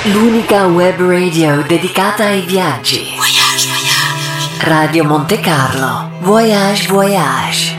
L'unica web radio dedicata ai viaggi. Voyage, voyage. Radio Monte Carlo. Voyage, voyage.